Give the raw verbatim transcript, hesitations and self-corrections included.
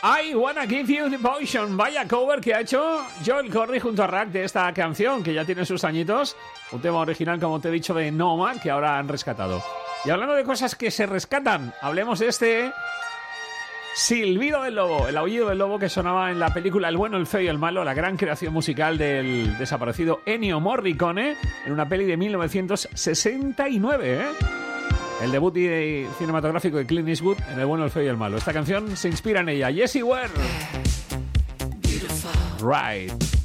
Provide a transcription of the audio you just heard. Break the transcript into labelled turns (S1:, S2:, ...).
S1: I Wanna Give You Devotion. Vaya cover que ha hecho Joel Corry junto a Rack de esta canción, que ya tiene sus añitos. Un tema original, como te he dicho, de Noma, que ahora han rescatado. Y hablando de cosas que se rescatan, hablemos de este silbido del lobo, el aullido del lobo que sonaba en la película El bueno, el feo y el malo, la gran creación musical del desaparecido Ennio Morricone, en una peli de mil novecientos sesenta y nueve, ¿eh? El debut cinematográfico de Clint Eastwood en El bueno, el feo y el malo. Esta canción se inspira en ella. Jessie Ware. Right.